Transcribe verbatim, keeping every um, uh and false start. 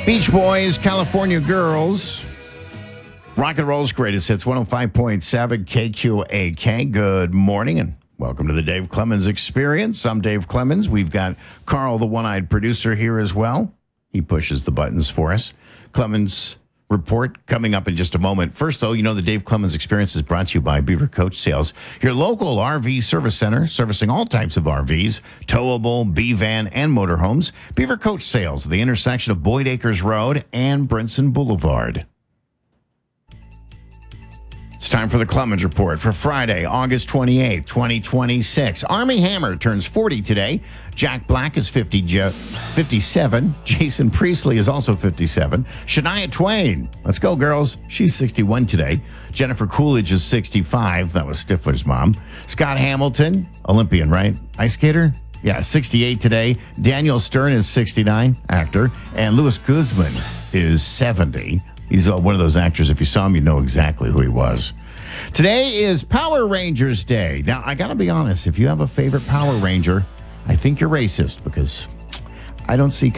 Beach Boys, California Girls. Rock and Roll's greatest hits, one oh five point seven K Q A K. Good morning and welcome to the Dave Clemens Experience. I'm Dave Clemens. We've got Carl, the one-eyed producer, here as well. He pushes the buttons for us. Clemens Report coming up in just a moment. First, though, you know the Dave Clemens Experience is brought to you by Beaver Coach Sales, your local R V service center, servicing all types of R Vs, towable, B-van, and motorhomes. Beaver Coach Sales, the intersection of Boyd Acres Road and Brinson Boulevard. It's time for the Clemens Report for Friday, August twenty-eighth, twenty twenty-six. Armie Hammer turns forty today. Jack Black is fifty, fifty-seven. Jason Priestley is also fifty-seven. Shania Twain, let's go, girls. She's sixty-one today. Jennifer Coolidge is sixty-five. That was Stifler's mom. Scott Hamilton, Olympian, right? Ice skater? Yeah, sixty-eight today. Daniel Stern is sixty-nine, actor. And Louis Guzman is seventy. He's uh, one of those actors, if you saw him, you know exactly who he was. Today is Power Rangers Day. Now, I got to be honest, if you have a favorite Power Ranger, I think you're racist because I don't see